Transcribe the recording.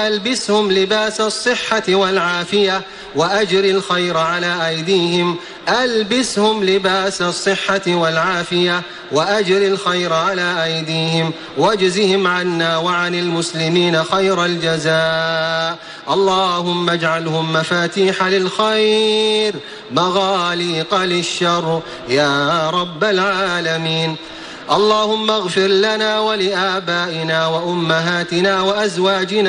ألبسهم لباس الصحة والعافية وأجر الخير على أيديهم. ألبسهم لباس الصحة والعافية وأجر الخير على أيديهم واجزهم عنا وعن المسلمين خير الجزاء. اللهم اجعلهم مفاتيح للخير مغاليق للشر يا رب العالمين. اللهم اغفر لنا ولآبائنا وأمهاتنا وأزواجنا